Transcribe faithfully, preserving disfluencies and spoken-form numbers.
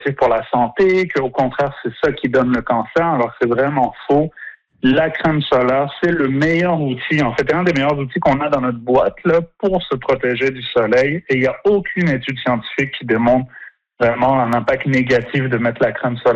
c'est pour la santé, qu'au contraire, c'est ça qui donne le cancer. Alors, c'est vraiment faux. La crème solaire, c'est le meilleur outil, en fait, un des meilleurs outils qu'on a dans notre boîte là pour se protéger du soleil. Et il n'y a aucune étude scientifique qui démontre vraiment un impact négatif de mettre la crème solaire